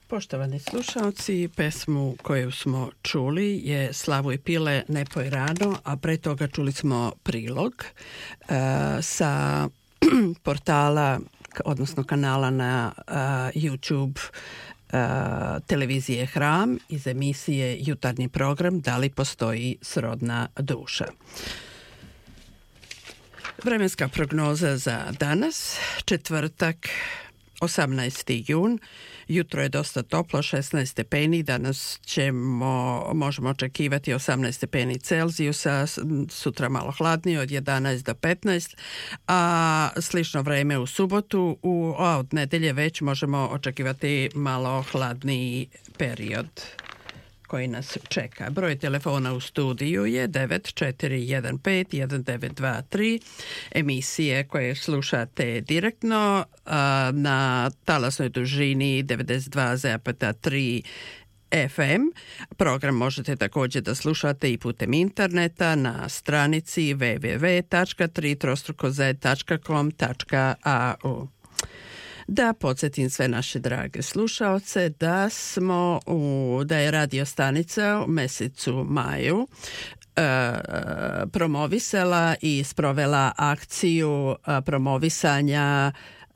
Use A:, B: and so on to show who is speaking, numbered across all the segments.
A: Poštovani slušalci, pesmu koju smo čuli je Slavu i Pile Ne poj rano, a pre toga čuli smo prilog sa portala, odnosno kanala na YouTube televizije Hram iz emisije Jutarnji program Da li postoji srodna duša. Vremenska prognoza za danas, četvrtak, 18. jun. Jutro je dosta toplo, 16 stepeni. Danas možemo očekivati 18 stepeni Celzijusa, sutra malo hladnije od 11 do 15, a slično vreme u subotu. Od nedelje već možemo očekivati malo hladniji period koji nas čeka. Broj telefona u studiju je 94151923. Emisije koje slušate direktno na talasnoj dužini 92,3 FM. Program možete također da slušate i putem interneta na stranici www.3z.com.au. Da podsjetim sve naše drage slušaoce da je radio stanica u mesecu maju promovisala i sprovela akciju promovisanja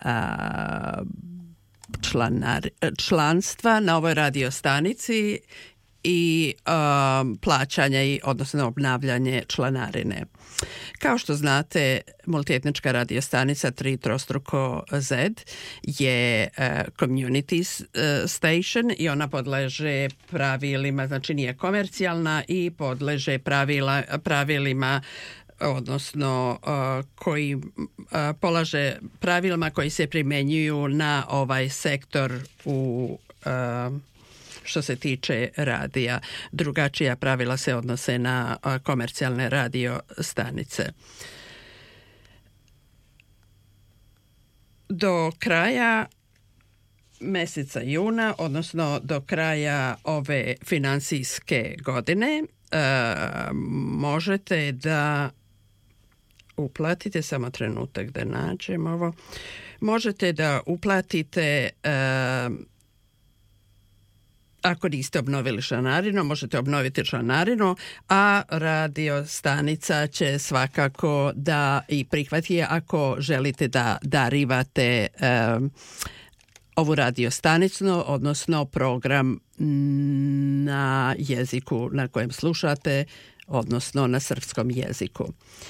A: članstva na ovoj radio stanici i plaćanja odnosno obnavljanje članarine. Kao što znate, multietnička radio stanica 3 je community station i ona podleže pravilima, znači nije komercijalna i podleže pravilima odnosno koji polaže pravilima koji se primjenjuju na ovaj sektor što se tiče radija. Drugačija pravila se odnose na komercijalne radio stanice. Do kraja meseca juna, odnosno do kraja ove finansijske godine, možete da uplatite, samo trenutak da nađem ovo, možete da uplatite ako niste obnovili članarinu, možete obnoviti članarinu, a radio stanica će svakako da i prihvati ako želite da darivate ovu radio stanicu, odnosno program na jeziku na kojem slušate, odnosno na srpskom jeziku.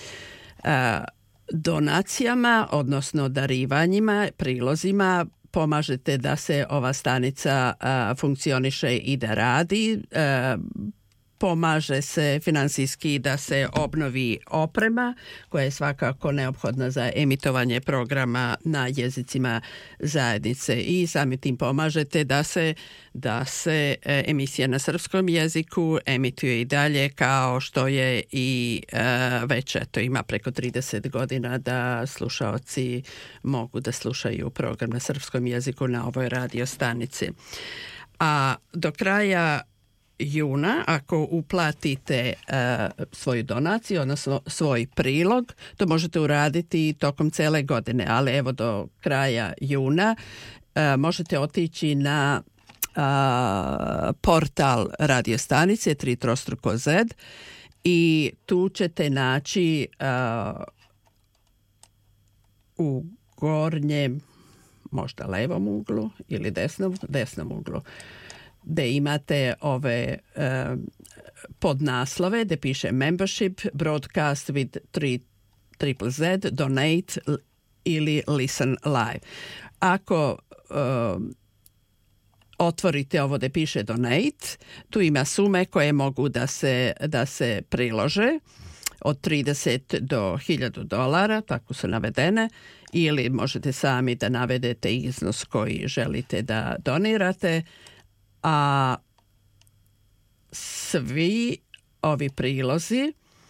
A: Donacijama, odnosno darivanjima, prilozima, pomažete da se ova stanica funkcioniše i da radi. Pomaže se finansijski da se obnovi oprema koja je svakako neophodna za emitovanje programa na jezicima zajednice i samim tim pomažete da se emisija na srpskom jeziku emituje i dalje kao što je i već ima preko 30 godina da slušaoci mogu da slušaju program na srpskom jeziku na ovoj radio stanici. A do kraja juna, ako uplatite svoju donaciju, odnosno svoj prilog, to možete uraditi tokom cele godine, ali evo do kraja juna možete otići na portal radio stanice 3 i tu ćete naći u gornjem, možda levom uglu ili desnom uglu, gde imate ove podnaslove gde piše Membership, Broadcast with 3 Donate ili Listen Live. Ako otvorite ovo gde piše Donate, tu ima sume koje mogu da se prilože od $30 do $1,000, tako su navedene, ili možete sami da navedete iznos koji želite da donirate, a svi ovi prilozi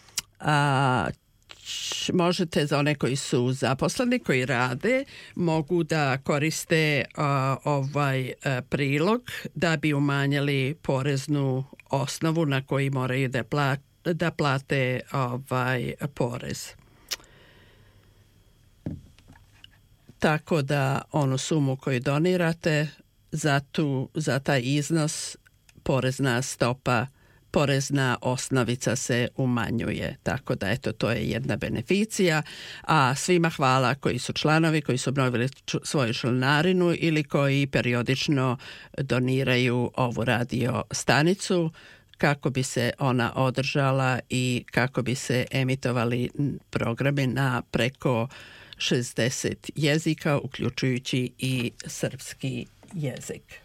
A: možete, za one koji su zaposleni, koji rade, mogu da koriste ovaj prilog da bi umanjili poreznu osnovu na koji moraju da plate porez. Tako da onu sumu koju donirate za taj iznos porezna osnovica se umanjuje. Tako da eto, to je jedna beneficija, a svima hvala koji su članovi, koji su obnovili svoju članarinu ili koji periodično doniraju ovu radio stanicu kako bi se ona održala i kako bi se emitovali programi na preko 60 jezika, uključujući i srpski jezik.